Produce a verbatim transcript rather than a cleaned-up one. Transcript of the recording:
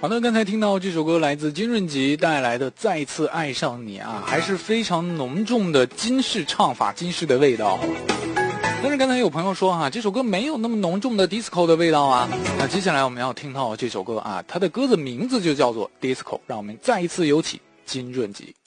好的，刚才听到这首歌来自金润吉带来的《再次爱上你》啊，还是非常浓重的金式唱法，金式的味道。但是刚才有朋友说哈、啊，这首歌没有那么浓重的 disco 的味道啊。那接下来我们要听到这首歌啊，它的歌的名字就叫做 disco， 让我们再一次有请金润吉。